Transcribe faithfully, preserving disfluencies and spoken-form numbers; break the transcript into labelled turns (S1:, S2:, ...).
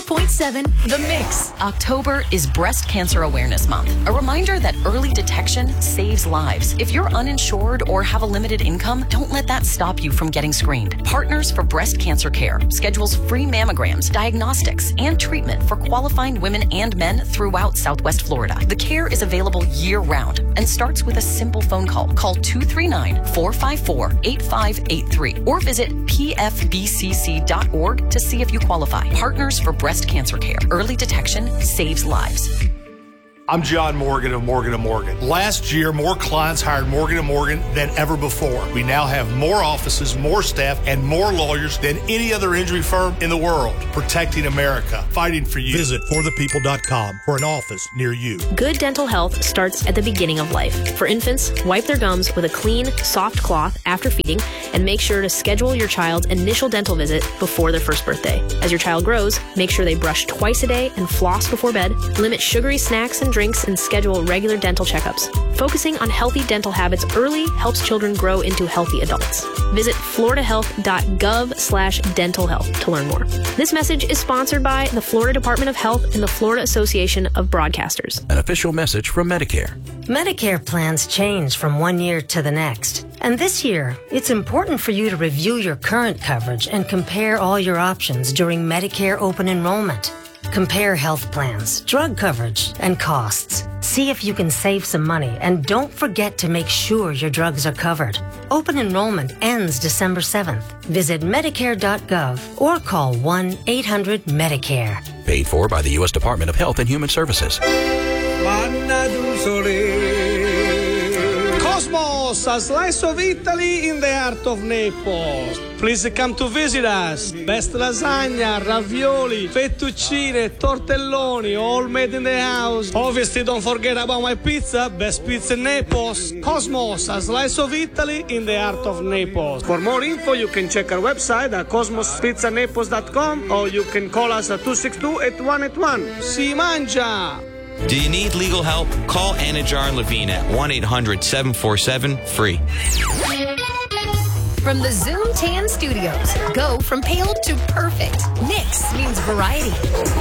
S1: point seven The Mix.
S2: October is Breast Cancer Awareness Month, a reminder that early detection saves lives. If you're uninsured or have a limited income, don't let that stop you from getting screened. Partners for Breast Cancer Care schedules free mammograms, diagnostics, and treatment for qualifying women and men throughout Southwest Florida. The care is available year-round and starts with a simple phone call. Call two three nine, four five four, eight five eight three or visit p f b c c dot org to see if you qualify. Partners for Breast Cancer Care. Early detection saves lives.
S3: I'm John Morgan of Morgan and Morgan. Last year, more clients hired Morgan and Morgan than ever before. We now have more offices, more staff, and more lawyers than any other injury firm in the world. Protecting America. Fighting for you. Visit for the people dot com for an office near you.
S4: Good dental health starts at the beginning of life. For infants, wipe their gums with a clean, soft cloth after feeding, and make sure to schedule your child's initial dental visit before their first birthday. As your child grows, make sure they brush twice a day and floss before bed. Limit sugary snacks and drinks and schedule regular dental checkups. Focusing on healthy dental habits early helps children grow into healthy adults. Visit florida health dot gov slash dental health to learn more. This message is sponsored by the Florida Department of Health and the Florida Association of Broadcasters.
S5: An official message from Medicare.
S6: Medicare plans change from one year to the next. And this year, it's important for you to review your current coverage and compare all your options during Medicare open enrollment. Compare health plans, drug coverage, and costs. See if you can save some money, and don't forget to make sure your drugs are covered. Open enrollment ends December seventh. Visit medicare dot gov or call one eight hundred medicare.
S5: Paid for by the U S Department of Health and Human Services.
S7: Cosmos, a slice of Italy in the heart of Naples. Please come to visit us. Best lasagna, ravioli, fettuccine, tortelloni, all made in the house. Obviously, don't forget about my pizza. Best pizza in Naples. Cosmos, a slice of Italy in the heart of Naples. For more info, you can check our website at cosmos pizza naples dot com or you can call us at two six two, eight one eight one. Si mangia!
S8: Do you need legal help? Call Anajar Levine at one eight hundred, seven four seven, free.
S1: From the Zoom Tan Studios, go from pale to perfect. Mix means variety.